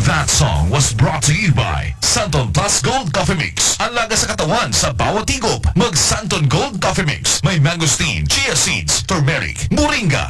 That song was brought to you by Santon Plus Gold Coffee Mix. Ang laga sa katawan sa bawat higop. Mag Santon Gold Coffee Mix. May mangosteen, chia seeds, turmeric, moringa,